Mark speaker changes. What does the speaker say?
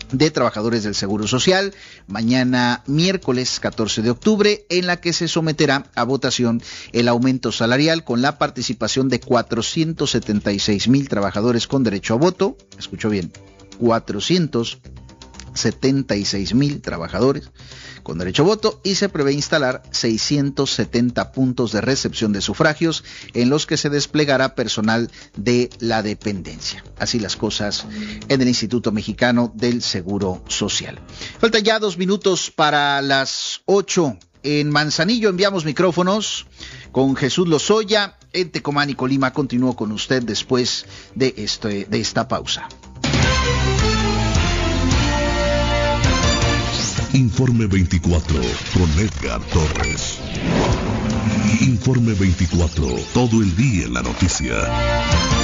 Speaker 1: de Trabajadores del Seguro Social, mañana miércoles 14 de octubre, en la que se someterá a votación el aumento salarial con la participación de 476,000 trabajadores con derecho a voto. Escuchó bien, 476,000 trabajadores con derecho a voto, y se prevé instalar 670 puntos de recepción de sufragios en los que se desplegará personal de la dependencia. Así las cosas en el Instituto Mexicano del Seguro Social. Faltan ya 2 minutos para las 8. En Manzanillo enviamos micrófonos con Jesús Lozoya. En Tecomán y Colima continúo con usted después de esta pausa.
Speaker 2: Informe 24 con Edgar Torres. Informe 24, todo el día en la noticia.